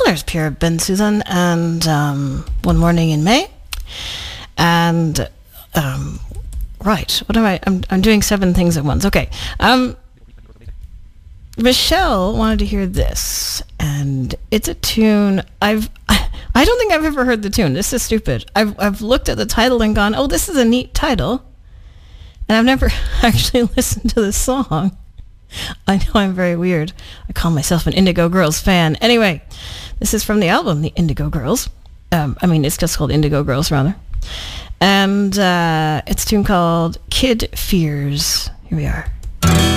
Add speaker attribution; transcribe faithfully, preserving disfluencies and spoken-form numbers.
Speaker 1: there's Pierre Ben Susan and um, One Morning in May. And, um, right, what am I? I'm, I'm doing seven things at once. Okay. Um, Michelle wanted to hear this, and it's a tune I've... I don't think I've ever heard the tune. This is stupid. I've I've looked at the title and gone, oh, this is a neat title. And I've never actually listened to the song. I know I'm very weird. I call myself an Indigo Girls fan. Anyway, this is from the album, The Indigo Girls. Um, I mean, it's just called Indigo Girls, rather. And uh, it's a tune called Kid Fears. Here we are.